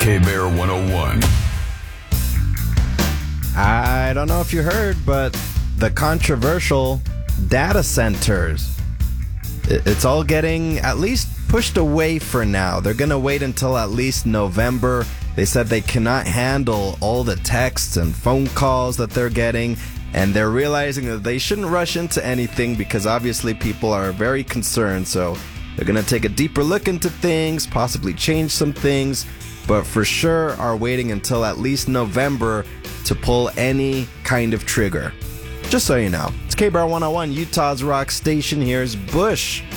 K-Bear 101. I don't know if you heard, but the controversial data centers, it's all getting at least pushed away for now. They're going to wait until at least November. They said they cannot handle all the texts and phone calls that they're getting, and they're realizing that they shouldn't rush into anything because obviously people are very concerned. So they're going to take a deeper look into things, possibly change some things, but for sure are waiting until at least November to pull any kind of trigger. Just so you know, it's K-Bar 101, Utah's rock station. Here's Bush